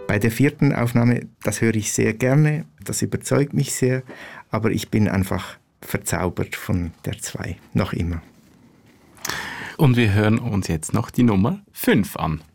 Bei der 4. Aufnahme, das höre ich sehr gerne, das überzeugt mich sehr, aber ich bin einfach verzaubert von der 2, noch immer. Und wir hören uns jetzt noch die Nummer 5 an.